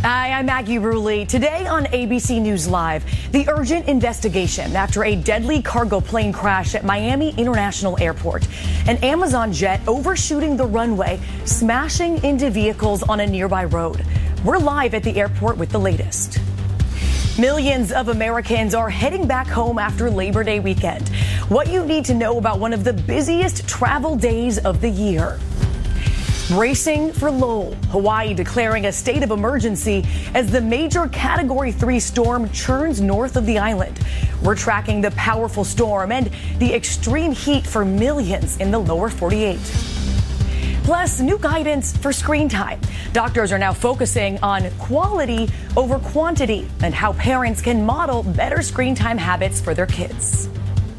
Hi, I'm Maggie Rulli. Today on ABC News Live, the urgent investigation after a deadly cargo plane crash at Miami International Airport. An Amazon jet overshooting the runway, smashing into vehicles on a nearby road. We're live at the airport with the latest. Millions of Americans are heading back home after Labor Day weekend. What you need to know about one of the busiest travel days of the year. Bracing for Lowell, Hawaii declaring a state of emergency as the major Category 3 storm churns north of the island. We're tracking the powerful storm and the extreme heat for millions in the lower 48. Plus, new guidance for screen time. Doctors are now focusing on quality over quantity and how parents can model better screen time habits for their kids.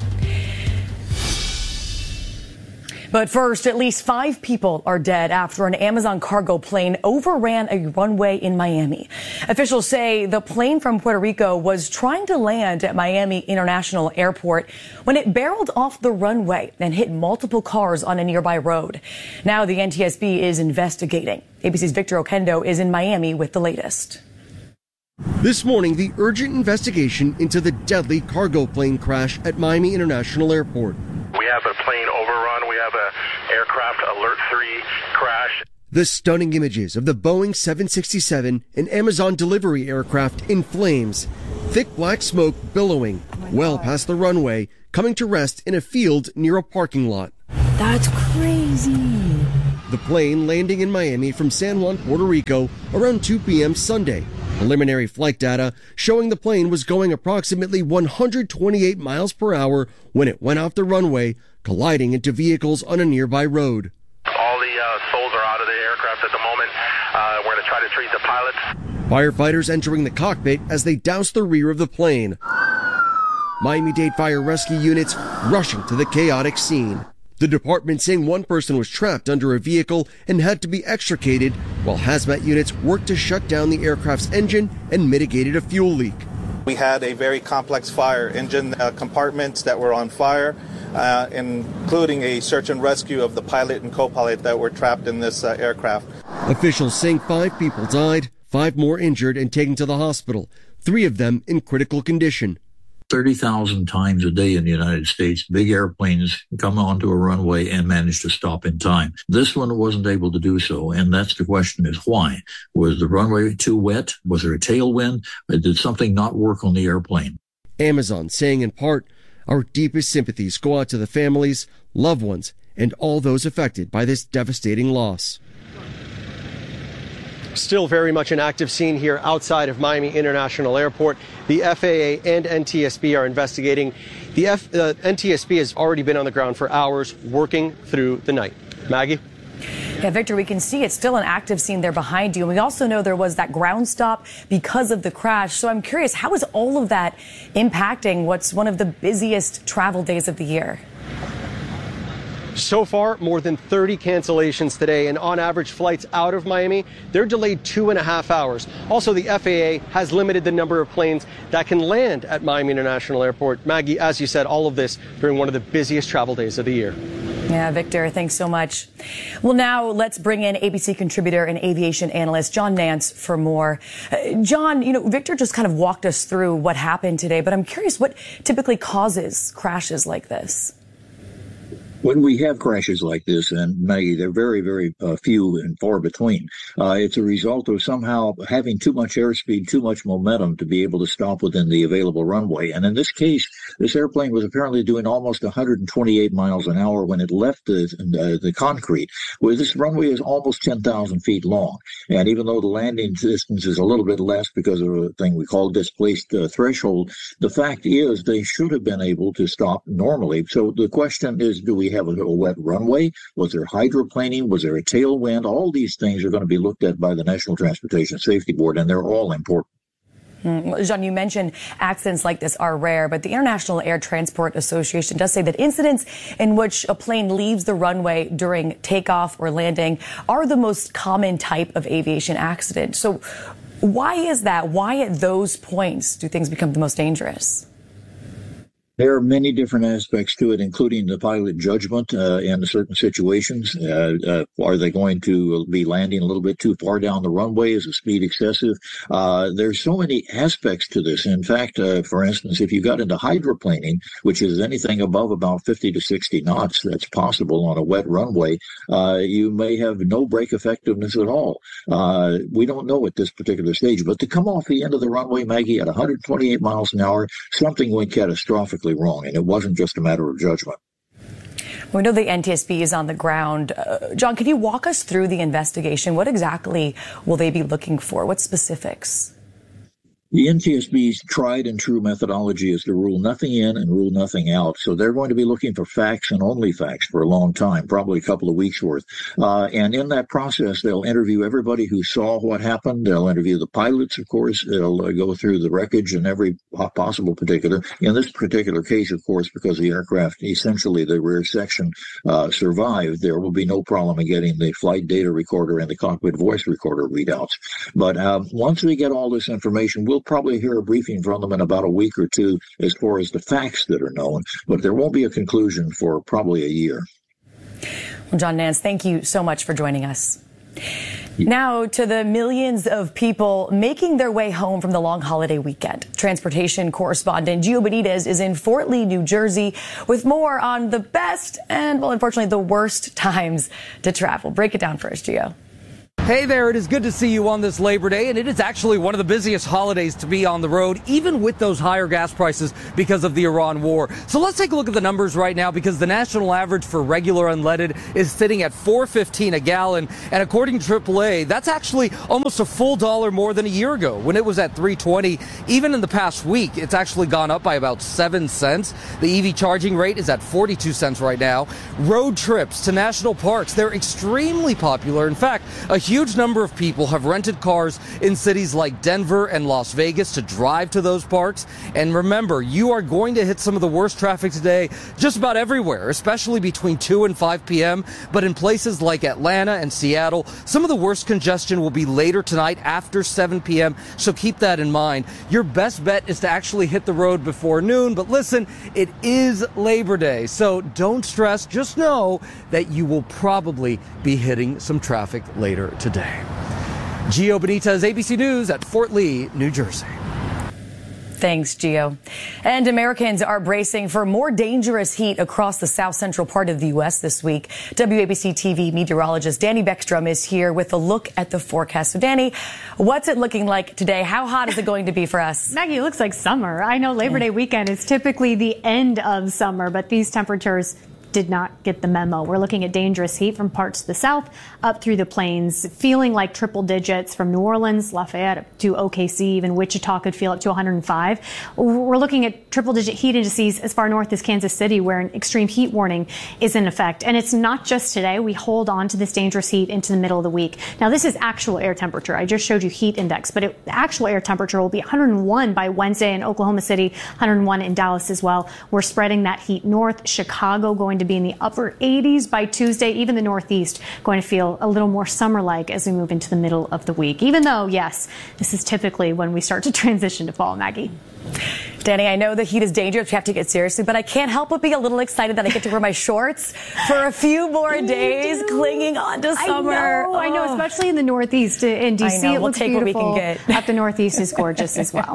But first, at least 5 people are dead after an Amazon cargo plane overran a runway in Miami. Officials say the plane from Puerto Rico was trying to land at Miami International Airport when it barreled off the runway and hit multiple cars on a nearby road. Now the NTSB is investigating. ABC's Victor Oquendo is in Miami with the latest. This morning, the urgent investigation into the deadly cargo plane crash at Miami International Airport. We have a plane overrun. We have a aircraft alert 3 crash. The stunning images of the Boeing 767 and Amazon delivery aircraft in flames, thick black smoke billowing well past the runway, coming to rest in a field near a parking lot. That's crazy. The plane landing in Miami from San Juan, Puerto Rico around 2 p.m. Sunday. Preliminary flight data showing the plane was going approximately 128 miles per hour when it went off the runway, colliding into vehicles on a nearby road. All the souls are out of the aircraft at the moment. We're going to try to treat the pilots. Firefighters entering the cockpit as they douse the rear of the plane. Miami-Dade fire rescue units rushing to the chaotic scene. The department saying one person was trapped under a vehicle and had to be extricated, while hazmat units worked to shut down the aircraft's engine and mitigated a fuel leak. We had a very complex fire, engine compartments that were on fire, including a search and rescue of the pilot and co-pilot that were trapped in this aircraft. Officials saying 5 people died, 5 more injured and taken to the hospital, 3 of them in critical condition. 30,000 times a day in the United States, big airplanes come onto a runway and manage to stop in time. This one wasn't able to do so, and that's the question is why? Was the runway too wet? Was there a tailwind? Did something not work on the airplane? Amazon saying in part, our deepest sympathies go out to the families, loved ones, and all those affected by this devastating loss. Still very much an active scene here outside of Miami International Airport. The FAA and NTSB are investigating. The NTSB has already been on the ground for hours, working through the night. Maggie? Yeah, Victor, we can see it's still an active scene there behind you. And we also know there was that ground stop because of the crash. So I'm curious, how is all of that impacting what's one of the busiest travel days of the year? So far, more than 30 cancellations today, and on average, flights out of Miami, they're delayed 2.5 hours. Also, the FAA has limited the number of planes that can land at Miami International Airport. Maggie, as you said, all of this during one of the busiest travel days of the year. Yeah, Victor, thanks so much. Well, now let's bring in ABC contributor and aviation analyst John Nance for more. John, Victor just kind of walked us through what happened today, but I'm curious what typically causes crashes like this. When we have crashes like this, and Maggie, they're very, very few and far between, it's a result of somehow having too much airspeed, too much momentum to be able to stop within the available runway. And in this case, this airplane was apparently doing almost 128 miles an hour when it left the concrete, where this runway is almost 10,000 feet long. And even though the landing distance is a little bit less because of a thing we call displaced threshold, the fact is they should have been able to stop normally. So the question is, do we have a wet runway? Was there hydroplaning? Was there a tailwind? All these things are going to be looked at by the National Transportation Safety Board, and they're all important. John, you mentioned accidents like this are rare, but the International Air Transport Association does say that incidents in which a plane leaves the runway during takeoff or landing are the most common type of aviation accident. So why is that? Why at those points do things become the most dangerous? There are many different aspects to it, including the pilot judgment in certain situations. Are they going to be landing a little bit too far down the runway? Is the speed excessive? There's so many aspects to this. In fact, for instance, if you got into hydroplaning, which is anything above about 50 to 60 knots that's possible on a wet runway, you may have no brake effectiveness at all. We don't know at this particular stage, but to come off the end of the runway, Maggie, at 128 miles an hour, something went catastrophically wrong, and it wasn't just a matter of judgment. We know the NTSB is on the ground. John, can you walk us through the investigation? What exactly will they be looking for? What specifics? The NTSB's tried and true methodology is to rule nothing in and rule nothing out. So they're going to be looking for facts and only facts for a long time, probably a couple of weeks worth. And in that process, they'll interview everybody who saw what happened. They'll interview the pilots, of course. They'll go through the wreckage and every possible particular. In this particular case, of course, because the aircraft, essentially the rear section, survived, there will be no problem in getting the flight data recorder and the cockpit voice recorder readouts. But once we get all this information, we'll probably hear a briefing from them in about a week or two as far as the facts that are known, but there won't be a conclusion for probably a year. Well, John Nance, thank you so much for joining us. Now to the millions of people making their way home from the long holiday weekend. Transportation correspondent Gio Benitez is in Fort Lee, New Jersey, with more on the best and, well, unfortunately, the worst times to travel. Break it down for us, Gio. Hey there, it is good to see you on this Labor Day, and it is actually one of the busiest holidays to be on the road, even with those higher gas prices because of the Iran war. So let's take a look at the numbers right now, because the national average for regular unleaded is sitting at $4.15 a gallon, and according to AAA, that's actually almost a full $1 more than a year ago when it was at $3.20. Even in the past week, it's actually gone up by about 7 cents. The EV charging rate is at 42 cents right now. Road trips to national parks, they're extremely popular. In fact, a huge number of people have rented cars in cities like Denver and Las Vegas to drive to those parks. And remember, you are going to hit some of the worst traffic today just about everywhere, especially between 2 and 5 p.m. But in places like Atlanta and Seattle, some of the worst congestion will be later tonight after 7 p.m. So keep that in mind. Your best bet is to actually hit the road before noon. But listen, it is Labor Day, so don't stress. Just know that you will probably be hitting some traffic later today. Gio Benitez, ABC News at Fort Lee, New Jersey. Thanks, Gio. And Americans are bracing for more dangerous heat across the south central part of the U.S. this week. WABC TV meteorologist Danny Beckstrom is here with a look at the forecast. So, Danny, what's it looking like today? How hot is it going to be for us? Maggie, it looks like summer. I know Labor Day weekend is typically the end of summer, but these temperatures did not get the memo. We're looking at dangerous heat from parts of the south up through the plains, feeling like triple digits from New Orleans, Lafayette up to OKC, even Wichita could feel up to 105. We're looking at triple digit heat indices as far north as Kansas City, where an extreme heat warning is in effect. And it's not just today. We hold on to this dangerous heat into the middle of the week. Now, this is actual air temperature. I just showed you heat index, but the actual air temperature will be 101 by Wednesday in Oklahoma City, 101 in Dallas as well. We're spreading that heat north. Chicago going to be in the upper 80s by Tuesday. Even the Northeast going to feel a little more summer-like as we move into the middle of the week. Even though, yes, this is typically when we start to transition to fall, Maggie. Danny, I know the heat is dangerous. We have to get seriously, but I can't help but be a little excited that I get to wear my shorts for a few more days, clinging on to summer. I know, especially in the Northeast. In D.C., it looks take beautiful. What we can get. Up the Northeast is gorgeous as well.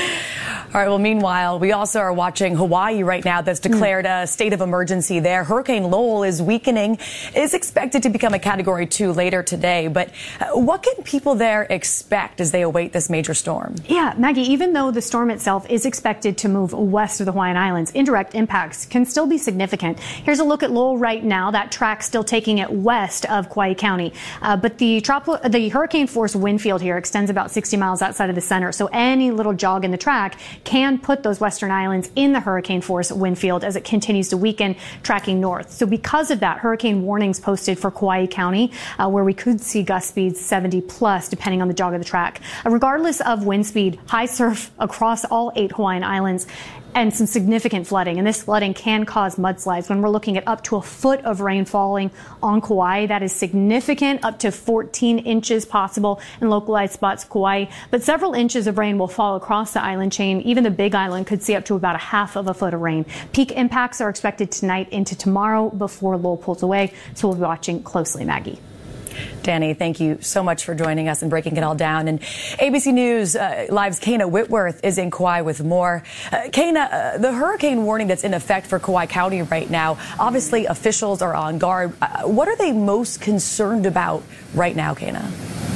All right, well, meanwhile, we also are watching Hawaii right now that's declared a state of emergency there. Hurricane Lowell is weakening, is expected to become a Category 2 later today. But what can people there expect as they await this major storm? Yeah, Maggie, even though the storm itself is expected to move west of the Hawaiian Islands, indirect impacts can still be significant. Here's a look at Lowell right now. That track still taking it west of Kauai County. But the hurricane force wind field here extends about 60 miles outside of the center. So any little jog in the track can put those western islands in the hurricane force wind field as it continues to weaken, tracking north. So because of that, hurricane warnings posted for Kauai County, where we could see gust speeds 70 plus, depending on the jog of the track. Regardless of wind speed, high surf across all 8 Hawaiian islands. and some significant flooding. And this flooding can cause mudslides. When we're looking at up to a foot of rain falling on Kauai, that is significant, up to 14 inches possible in localized spots, Kauai. But several inches of rain will fall across the island chain. Even the Big Island could see up to about a half of a foot of rain. Peak impacts are expected tonight into tomorrow before Lowell pulls away. So we'll be watching closely, Maggie. Danny, thank you so much for joining us and breaking it all down. And ABC News Live's Kayna Whitworth is in Kauai with more. Kayna, the hurricane warning that's in effect for Kauai County right now, obviously officials are on guard. What are they most concerned about right now, Kayna?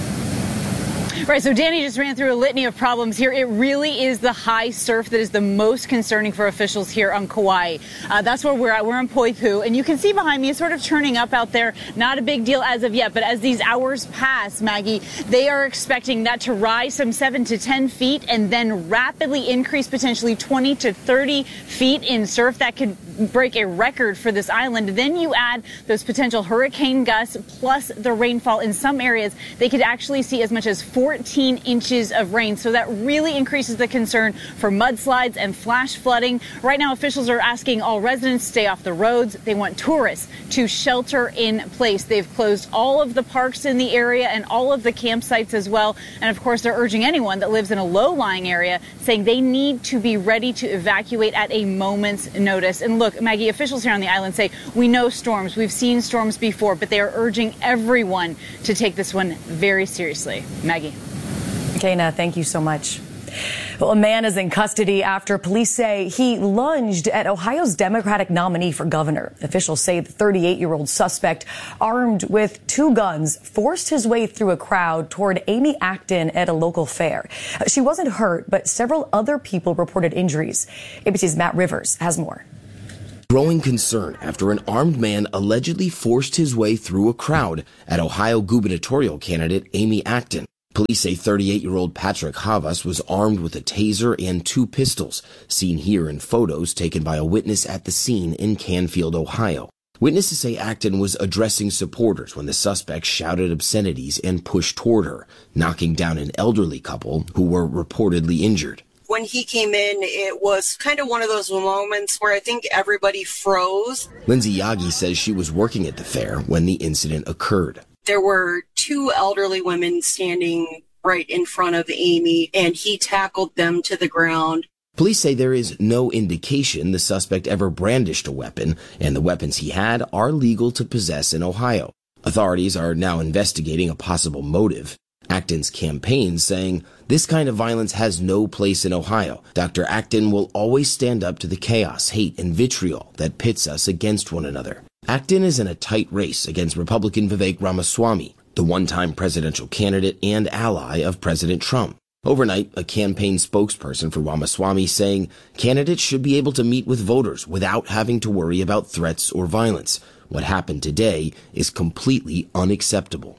Right, so Danny just ran through a litany of problems here. It really is the high surf that is the most concerning for officials here on Kauai. That's where we're at. We're in Poipu, and you can see behind me it's sort of churning up out there. Not a big deal as of yet, but as these hours pass, Maggie, they are expecting that to rise some 7 to 10 feet and then rapidly increase potentially 20 to 30 feet in surf. That could break a record for this island. Then you add those potential hurricane gusts plus the rainfall in some areas. They could actually see as much as 14 inches of rain. So that really increases the concern for mudslides and flash flooding. Right now, officials are asking all residents to stay off the roads. They want tourists to shelter in place. They've closed all of the parks in the area and all of the campsites as well. And of course, they're urging anyone that lives in a low-lying area, saying they need to be ready to evacuate at a moment's notice. And look, Maggie, officials here on the island say we know storms. We've seen storms before, but they are urging everyone to take this one very seriously. Maggie. Kayna, thank you so much. Well, a man is in custody after police say he lunged at Ohio's Democratic nominee for governor. Officials say the 38-year-old suspect, armed with 2 guns, forced his way through a crowd toward Amy Acton at a local fair. She wasn't hurt, but several other people reported injuries. ABC's Matt Rivers has more. Growing concern after an armed man allegedly forced his way through a crowd at Ohio gubernatorial candidate Amy Acton. Police say 38-year-old Patrick Havas was armed with a taser and 2 pistols, seen here in photos taken by a witness at the scene in Canfield, Ohio. Witnesses say Acton was addressing supporters when the suspect shouted obscenities and pushed toward her, knocking down an elderly couple who were reportedly injured. When he came in, it was kind of one of those moments where I think everybody froze. Lindsay Yagi says she was working at the fair when the incident occurred. There were 2 elderly women standing right in front of Amy, and he tackled them to the ground. Police say there is no indication the suspect ever brandished a weapon, and the weapons he had are legal to possess in Ohio. Authorities are now investigating a possible motive. Acton's campaign saying this kind of violence has no place in Ohio. Dr. Acton will always stand up to the chaos, hate, and vitriol that pits us against one another. Acton is in a tight race against Republican Vivek Ramaswamy, the one-time presidential candidate and ally of President Trump. Overnight, a campaign spokesperson for Ramaswamy saying candidates should be able to meet with voters without having to worry about threats or violence. What happened today is completely unacceptable.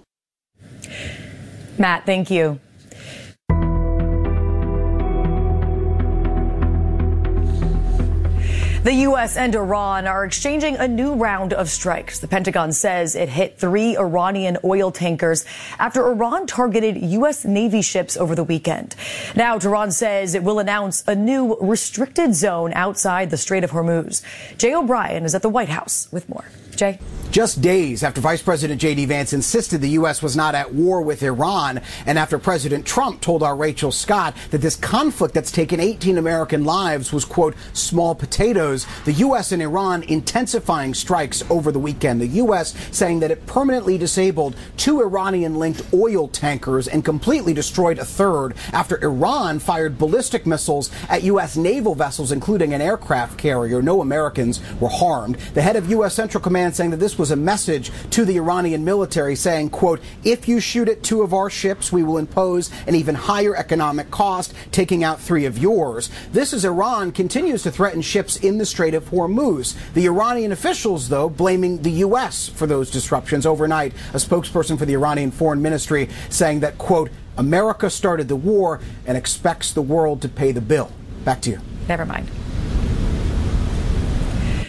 Matt, thank you. The U.S. and Iran are exchanging a new round of strikes. The Pentagon says it hit 3 Iranian oil tankers after Iran targeted U.S. Navy ships over the weekend. Now, Tehran says it will announce a new restricted zone outside the Strait of Hormuz. Jay O'Brien is at the White House with more. Jay? Just days after Vice President J.D. Vance insisted the U.S. was not at war with Iran, and after President Trump told our Rachel Scott that this conflict that's taken 18 American lives was, quote, small potatoes, the U.S. and Iran intensifying strikes over the weekend. The U.S. saying that it permanently disabled 2 Iranian-linked oil tankers and completely destroyed a third after Iran fired ballistic missiles at U.S. naval vessels, including an aircraft carrier. No Americans were harmed. The head of U.S. Central Command saying that this was a message to the Iranian military saying, quote, if you shoot at 2 of our ships, we will impose an even higher economic cost, taking out 3 of yours. This as Iran continues to threaten ships in the Strait of Hormuz. The Iranian officials, though, blaming the U.S. for those disruptions. Overnight, a spokesperson for the Iranian Foreign Ministry saying that, quote, America started the war and expects the world to pay the bill. Back to you. Never mind.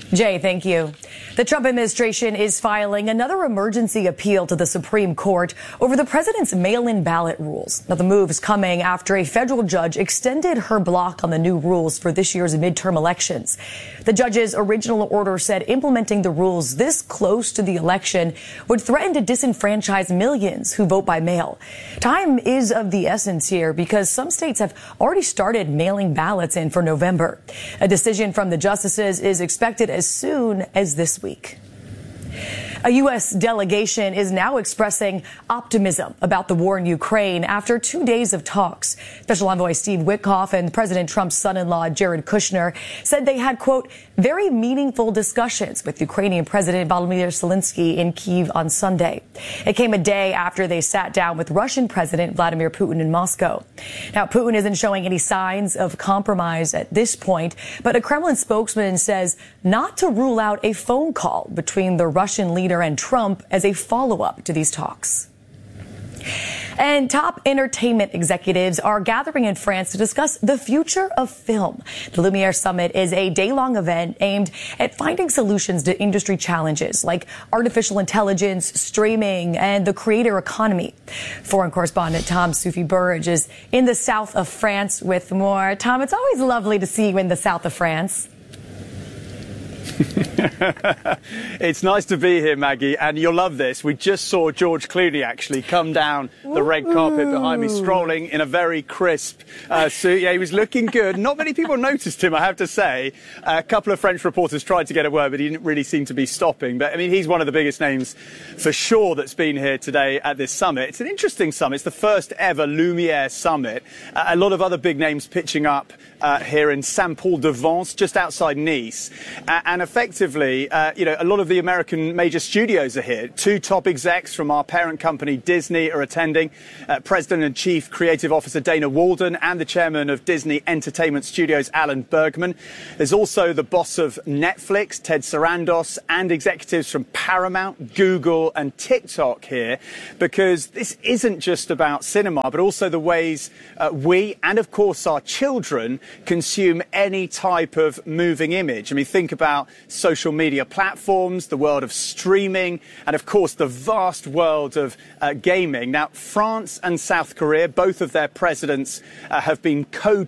Jay, thank you. The Trump administration is filing another emergency appeal to the Supreme Court over the president's mail-in ballot rules. Now, the move is coming after a federal judge extended her block on the new rules for this year's midterm elections. The judge's original order said implementing the rules this close to the election would threaten to disenfranchise millions who vote by mail. Time is of the essence here because some states have already started mailing ballots in for November. A decision from the justices is expected as soon as this week. A U.S. delegation is now expressing optimism about the war in Ukraine after 2 days of talks. Special Envoy Steve Witkoff and President Trump's son-in-law Jared Kushner said they had, quote, very meaningful discussions with Ukrainian President Volodymyr Zelensky in Kyiv on Sunday. It came a day after they sat down with Russian President Vladimir Putin in Moscow. Now, Putin isn't showing any signs of compromise at this point, but a Kremlin spokesman says not to rule out a phone call between the Russian leader and Trump as a follow-up to these talks. And top entertainment executives are gathering in France to discuss the future of film. The Lumiere Summit is a day-long event aimed at finding solutions to industry challenges like artificial intelligence, streaming, and the creator economy. Foreign correspondent Tom Soufi Burridge is in the south of France with more. Tom, it's always lovely to see you in the south of France. It's nice to be here, Maggie, and you'll love this. We just saw George Clooney actually come down the red carpet behind me, strolling in a very crisp suit. Yeah, he was looking good. Not many people noticed him, I have to say. A couple of French reporters tried to get a word, but he didn't really seem to be stopping. But, I mean, he's one of the biggest names for sure that's been here today at this summit. It's an interesting summit. It's the first ever Lumiere Summit. A lot of other big names pitching up here in Saint-Paul-de-Vence, just outside Nice. And effectively, a lot of the American major studios are here. Two top execs from our parent company, Disney, are attending. President and Chief Creative Officer Dana Walden and the chairman of Disney Entertainment Studios, Alan Bergman. There's also the boss of Netflix, Ted Sarandos, and executives from Paramount, Google, and TikTok here, because this isn't just about cinema, but also the ways we, and of course our children, consume any type of moving image. I mean, think about social media platforms, the world of streaming, and of course the vast world of gaming. Now, France and South Korea, both of their presidents have been